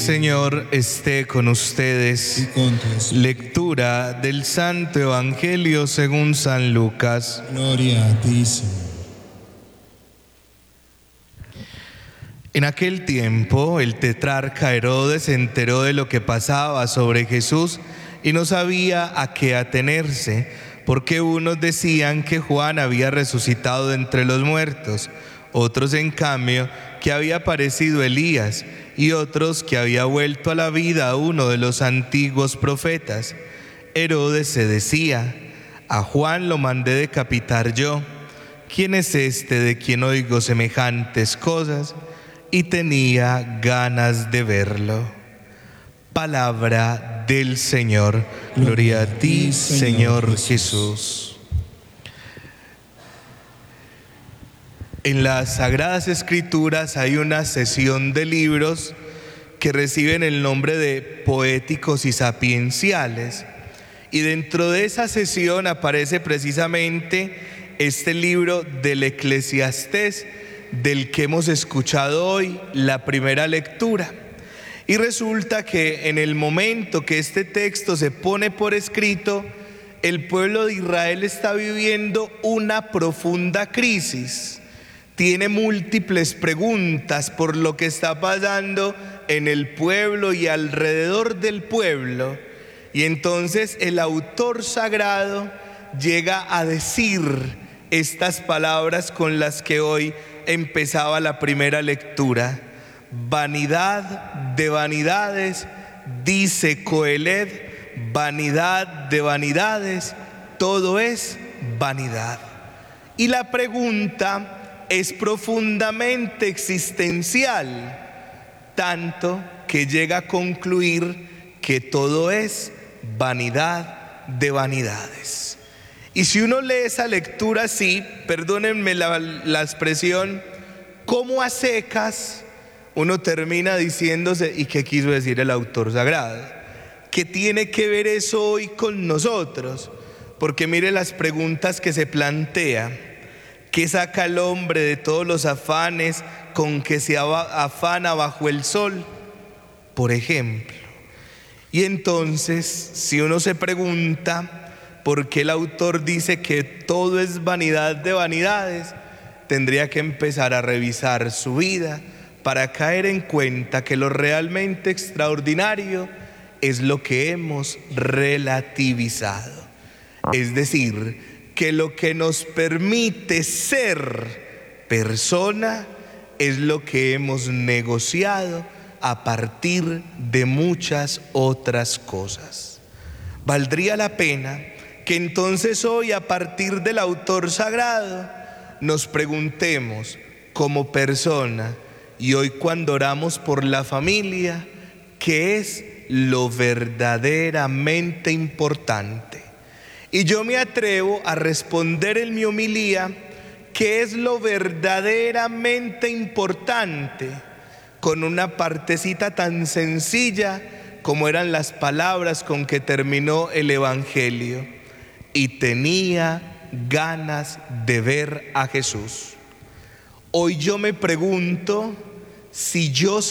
Señor esté con ustedes. Y con tu espíritu. Lectura del Santo Evangelio según San Lucas. Gloria a ti, Señor. En aquel tiempo, el tetrarca Herodes se enteró de lo que pasaba sobre Jesús y no sabía a qué atenerse, porque unos decían que Juan había resucitado de entre los muertos, otros en cambio que había aparecido Elías, y otros que había vuelto a la vida uno de los antiguos profetas. Herodes se decía: a Juan lo mandé decapitar yo. ¿Quién es este de quien oigo semejantes cosas? Y tenía ganas de verlo. Palabra del Señor. Gloria a ti, Señor Jesús. En las Sagradas Escrituras hay una sesión de libros que reciben el nombre de poéticos y sapienciales. Y dentro de esa sesión aparece precisamente este libro del Eclesiastés, del que hemos escuchado hoy la primera lectura. Y resulta que en el momento que este texto se pone por escrito, el pueblo de Israel está viviendo una profunda crisis. Tiene múltiples preguntas por lo que está pasando en el pueblo y alrededor del pueblo. Y entonces el autor sagrado llega a decir estas palabras con las que hoy empezaba la primera lectura. Vanidad de vanidades, dice Coelet, vanidad de vanidades, todo es vanidad. Y la pregunta es profundamente existencial, tanto que llega a concluir que todo es vanidad de vanidades. Y si uno lee esa lectura así, perdónenme la expresión, como a secas, uno termina diciéndose: ¿y qué quiso decir el autor sagrado? ¿Qué tiene que ver eso hoy con nosotros? Porque mire las preguntas que se plantea. ¿Qué saca el hombre de todos los afanes con que se afana bajo el sol? Por ejemplo. Y entonces, si uno se pregunta por qué el autor dice que todo es vanidad de vanidades, tendría que empezar a revisar su vida para caer en cuenta que lo realmente extraordinario es lo que hemos relativizado. Es decir, que lo que nos permite ser persona es lo que hemos negociado a partir de muchas otras cosas. Valdría la pena que entonces hoy, a partir del autor sagrado, nos preguntemos como persona, y hoy cuando oramos por la familia, ¿qué es lo verdaderamente importante? Y yo me atrevo a responder en mi homilía qué es lo verdaderamente importante, con una partecita tan sencilla como eran las palabras con que terminó el Evangelio: y tenía ganas de ver a Jesús. Hoy yo me pregunto si yo,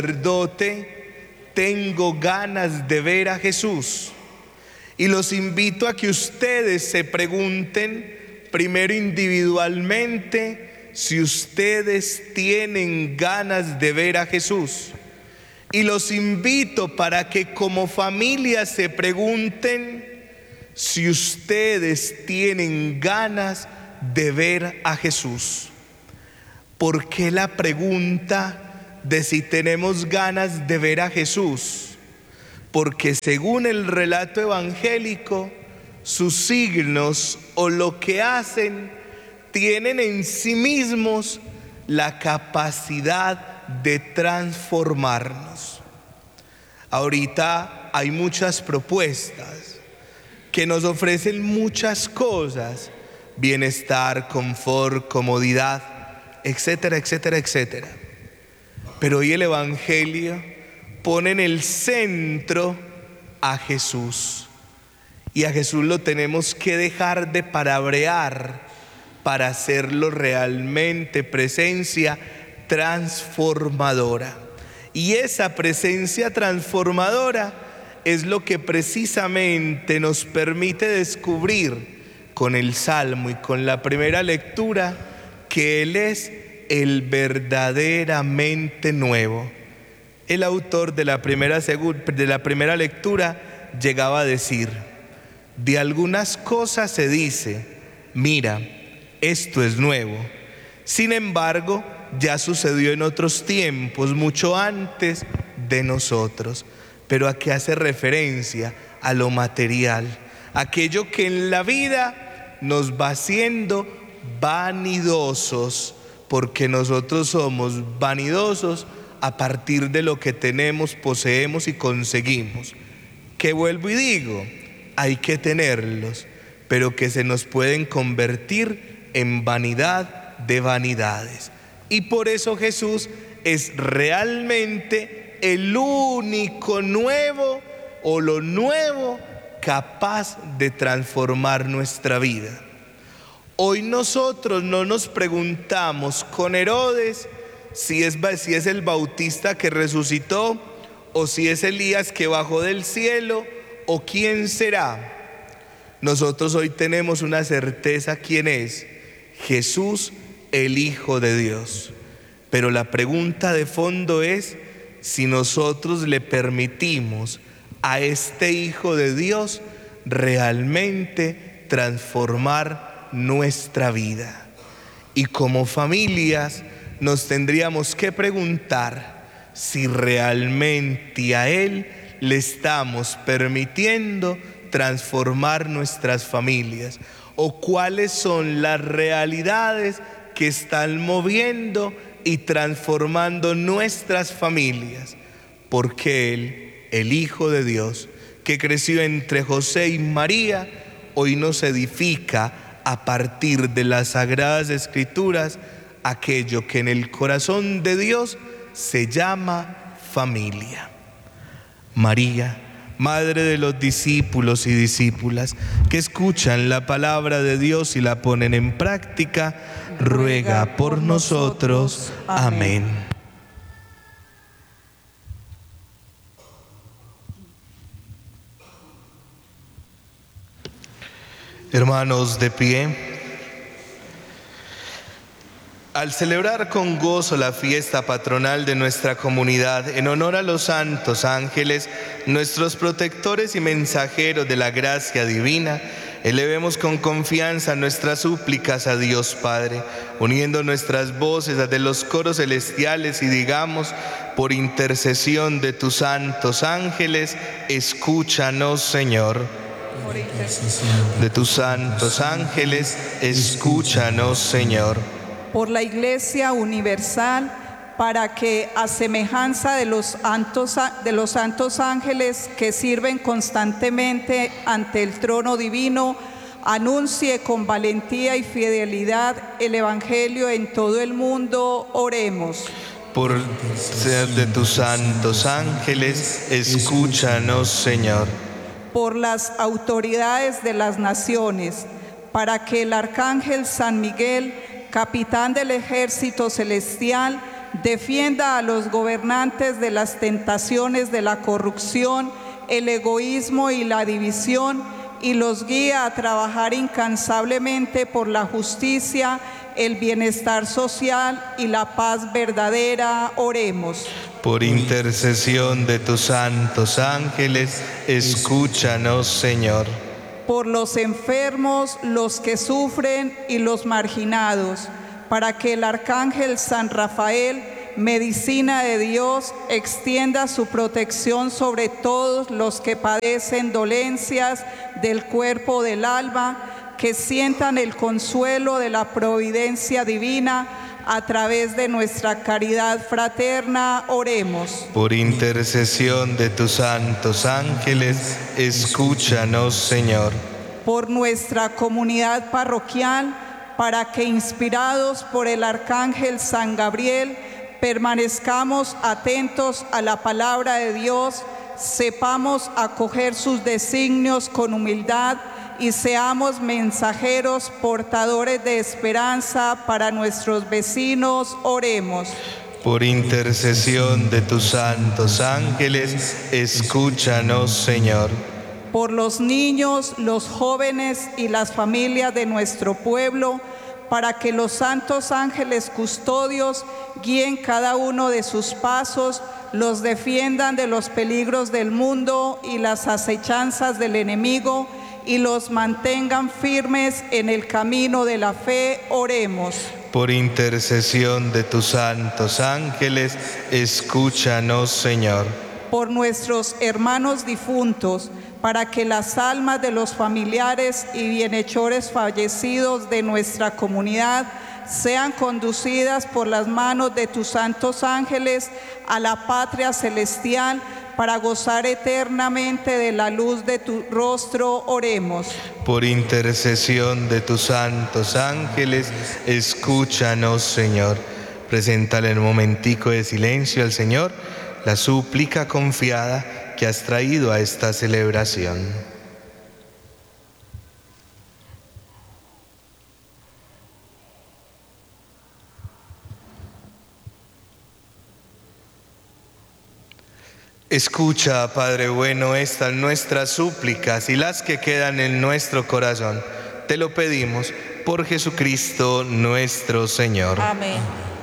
sacerdote, tengo ganas de ver a Jesús. Y los invito a que ustedes se pregunten primero individualmente si ustedes tienen ganas de ver a Jesús. Y los invito para que como familia se pregunten si ustedes tienen ganas de ver a Jesús. ¿Por qué la pregunta de si tenemos ganas de ver a Jesús? Porque según el relato evangélico, sus signos o lo que hacen tienen en sí mismos la capacidad de transformarnos. Ahorita hay muchas propuestas que nos ofrecen muchas cosas: bienestar, confort, comodidad, etcétera, etcétera, etcétera. Pero hoy el Evangelio pone en el centro a Jesús. Y a Jesús lo tenemos que dejar de palabrear para hacerlo realmente presencia transformadora. Y esa presencia transformadora es lo que precisamente nos permite descubrir con el Salmo y con la primera lectura que Él es el verdaderamente nuevo. El autor de la primera lectura llegaba a decir: de algunas cosas se dice, mira, esto es nuevo. Sin embargo, ya sucedió en otros tiempos, mucho antes de nosotros. Pero ¿a qué hace referencia? A lo material, aquello que en la vida nos va haciendo vanidosos, porque nosotros somos vanidosos a partir de lo que tenemos, poseemos y conseguimos. Que vuelvo y digo, hay que tenerlos, pero que se nos pueden convertir en vanidad de vanidades. Y por eso Jesús es realmente el único nuevo o lo nuevo capaz de transformar nuestra vida. Hoy nosotros no nos preguntamos con Herodes si es el Bautista que resucitó, o si es Elías que bajó del cielo, o quién será. Nosotros hoy tenemos una certeza: ¿quién es? Jesús, el Hijo de Dios. Pero la pregunta de fondo es si nosotros le permitimos a este Hijo de Dios realmente transformar nuestra vida. Y como familias nos tendríamos que preguntar si realmente a Él le estamos permitiendo transformar nuestras familias, o cuáles son las realidades que están moviendo y transformando nuestras familias. Porque Él, el Hijo de Dios, que creció entre José y María, hoy nos edifica a partir de las Sagradas Escrituras aquello que en el corazón de Dios se llama familia. María, Madre de los discípulos y discípulas que escuchan la palabra de Dios y la ponen en práctica, ruega por nosotros. Amén. Hermanos, de pie. Al celebrar con gozo la fiesta patronal de nuestra comunidad, en honor a los santos ángeles, nuestros protectores y mensajeros de la gracia divina, elevemos con confianza nuestras súplicas a Dios Padre, uniendo nuestras voces a de los coros celestiales, y digamos: por intercesión de tus santos ángeles, escúchanos, Señor. Por intercesión De tus santos ángeles, escúchanos, Señor. por la Iglesia universal, para que, a semejanza de los santos ángeles que sirven constantemente ante el trono divino, anuncie con valentía y fidelidad el Evangelio en todo el mundo. Oremos. Por ser de tus santos ángeles, escúchanos, Señor. Por las autoridades de las naciones, para que el arcángel San Miguel, capitán del ejército celestial, defienda a los gobernantes de las tentaciones de la corrupción, el egoísmo y la división, y los guía a trabajar incansablemente por la justicia, el bienestar social y la paz verdadera. Oremos. Por intercesión de tus santos ángeles, escúchanos, Señor. Por los enfermos, los que sufren y los marginados, para que el arcángel San Rafael, medicina de Dios, extienda su protección sobre todos los que padecen dolencias del cuerpo o del alma, que sientan el consuelo de la providencia divina a través de nuestra caridad fraterna. Oremos. Por intercesión de tus santos ángeles, escúchanos, Señor. Por nuestra comunidad parroquial, para que, inspirados por el arcángel San Gabriel, permanezcamos atentos a la palabra de Dios, sepamos acoger sus designios con humildad y seamos mensajeros portadores de esperanza para nuestros vecinos. Oremos. Por intercesión de tus santos ángeles, escúchanos, Señor. Por los niños, los jóvenes y las familias de nuestro pueblo, para que los santos ángeles custodios guíen cada uno de sus pasos, los defiendan de los peligros del mundo y las acechanzas del enemigo, y los mantengan firmes en el camino de la fe. Oremos. Por intercesión de tus santos ángeles, escúchanos, Señor. Por nuestros hermanos difuntos, para que las almas de los familiares y bienhechores fallecidos de nuestra comunidad sean conducidas por las manos de tus santos ángeles a la patria celestial, para gozar eternamente de la luz de tu rostro. Oremos. Por intercesión de tus santos ángeles, escúchanos, Señor. Preséntale en un momentico de silencio al Señor la súplica confiada que has traído a esta celebración. Escucha, Padre bueno, estas nuestras súplicas y las que quedan en nuestro corazón. Te lo pedimos por Jesucristo nuestro Señor. Amén.